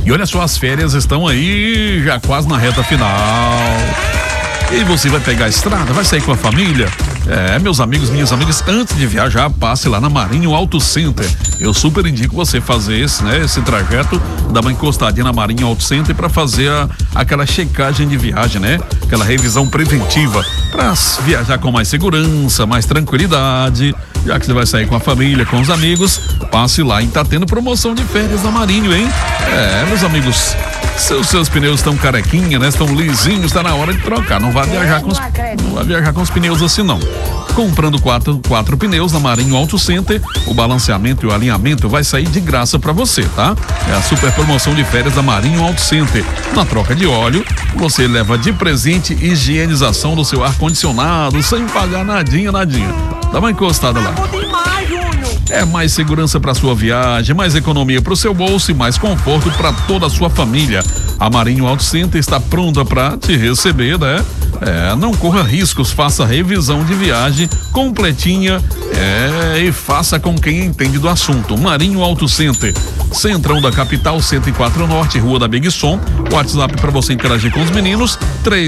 E olha só, as férias estão aí já quase na reta final. E você vai pegar a estrada, vai sair com a família? Meus amigos, minhas amigas, antes de viajar, passe lá na Marinho Auto Center. Eu super indico você fazer esse trajeto, dar uma encostadinha na Marinho Auto Center para fazer aquela checagem de viagem, né? Aquela revisão preventiva para viajar com mais segurança, mais tranquilidade. Já que você vai sair com a família, com os amigos, passe lá e tá tendo promoção de férias na Marinho, hein? Meus amigos, seus pneus estão carequinha, né? Estão lisinhos, tá na hora de trocar. Não vai viajar com os pneus assim, não. Comprando quatro pneus na Marinho Auto Center, o balanceamento e o alinhamento vai sair de graça para você, tá? É a super promoção de férias da Marinho Auto Center. Na troca de óleo, você leva de presente higienização do seu ar-condicionado, sem pagar nadinha. Dá uma encostada lá. É mais segurança para sua viagem, mais economia para o seu bolso e mais conforto para toda a sua família. A Marinho Auto Center está pronta para te receber, né? Não corra riscos, faça a revisão de viagem completinha e faça com quem entende do assunto. Marinho Auto Center, centrão da capital, 104 Norte, Rua da Big Som. WhatsApp para você interagir com os meninos,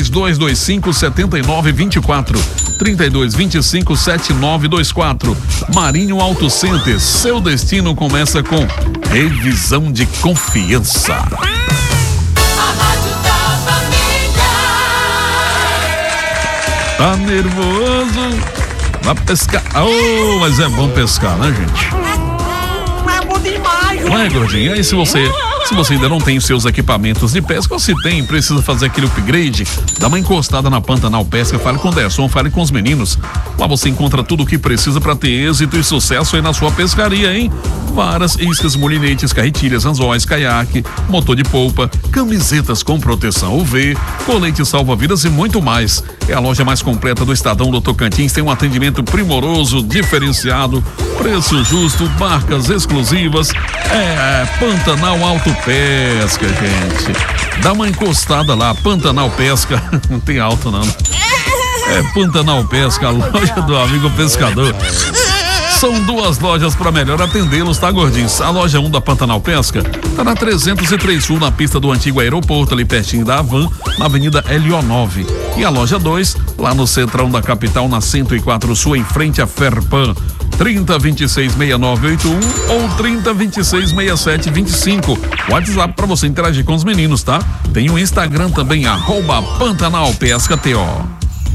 3225-7924, 3225-7924. Marinho Auto Center, seu destino começa com revisão de confiança. Tá nervoso? Vai pescar. Mas é bom pescar, né, gente? É bom demais, não é, gordinho? Aí se você ainda não tem os seus equipamentos de pesca, ou se tem, precisa fazer aquele upgrade, dá uma encostada na Pantanal Pesca, fale com o Derson, fale com os meninos. Lá você encontra tudo o que precisa para ter êxito e sucesso aí na sua pescaria, hein? Varas, iscas, molinetes, carretilhas, anzóis, caiaque, motor de polpa, camisetas com proteção UV, colete salva-vidas e muito mais. É a loja mais completa do Estadão do Tocantins, tem um atendimento primoroso, diferenciado, preço justo, marcas exclusivas. Pantanal Auto Pesca, gente. Dá uma encostada lá, Pantanal Pesca. Não tem alto, não. Pantanal Pesca, a loja do amigo pescador. São duas lojas para melhor atendê-los, tá, gordinhos? A loja 1 da Pantanal Pesca tá na 303 Sul, na pista do antigo aeroporto, ali pertinho da Havan, na Avenida LO9. E a loja 2, lá no centrão da capital, na 104 Sul, em frente a Ferpan. 30266981 ou 30266725. WhatsApp para você interagir com os meninos, tá? Tem o Instagram também, @Pantanal Pesca TO.